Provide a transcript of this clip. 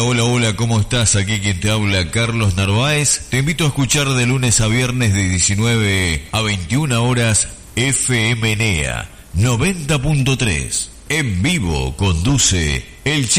hola, hola, ¿cómo estás? Aquí quien te habla, Carlos Narváez. Te invito a escuchar de lunes a viernes de 19 a 21 horas FM NEA 90.3. En vivo conduce el